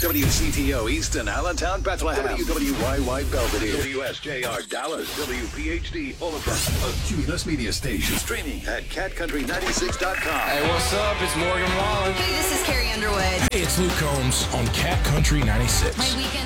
WCTO Easton, Allentown, Bethlehem. WWYY Belvedere. WSJR Dallas. WPHD Olathe. Cumulus Media Station. Streaming at catcountry96.com. Hey, what's up? It's Morgan Wallen. Hey, this is Carrie Underwood. Hey, it's Luke Combs on Cat Country 96. My weekend